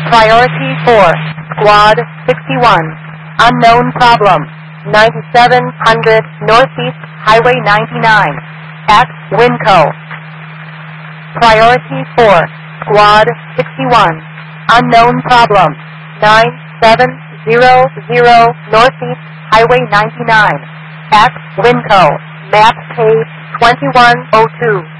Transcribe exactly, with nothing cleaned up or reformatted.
Priority four, Squad sixty-one. Unknown problem. ninety-seven hundred Northeast Highway ninety-nine. At Winco. Priority four, Squad sixty-one. Unknown problem. nine seven zero zero Northeast Highway ninety-nine. At Winco. Map page twenty-one oh two.